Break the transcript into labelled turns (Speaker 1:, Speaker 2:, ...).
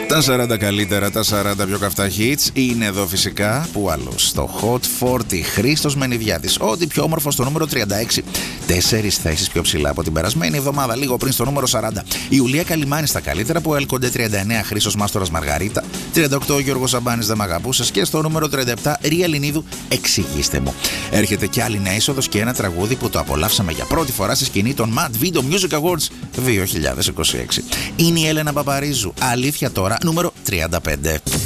Speaker 1: Τα 40 καλύτερα, τα 40 πιο καυτά hits είναι εδώ φυσικά. Πού άλλο? Στο Hot 40. Χρήστος Μενιδιάδης, ό,τι πιο όμορφο στο νούμερο 36. 4 θέσεις πιο ψηλά από την περασμένη εβδομάδα, λίγο πριν στο νούμερο 40. Η Ιουλία Καλιμάνη στα καλύτερα που έλκονται 39. Χρήστος Μάστορας Μαργαρίτα. 38 Γιώργος Ζαμπάνης Δεν Μ' Αγαπούσες. Και στο νούμερο 37 Ρία Λινίδου Εξηγήστε Μου. Έρχεται κι άλλη νέα είσοδος και ένα τραγούδι που το απολαύσαμε για πρώτη φορά στη σκηνή των Mad Video Music Awards 2026. Είναι η Έλενα Παπαρίζου. Αλήθεια τώρα, νούμερο 35.